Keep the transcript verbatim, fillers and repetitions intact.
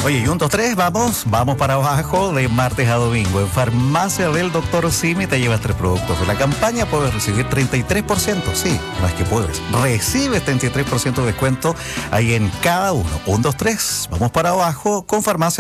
Oye, y un, dos, tres, vamos, vamos para abajo de martes a domingo. En Farmacia del Doctor Simi te llevas tres productos de la campaña, puedes recibir treinta y tres por ciento, sí, no es que puedes, recibes treinta y tres por ciento de descuento ahí en cada uno. Un, dos, tres, vamos para abajo con Farmacia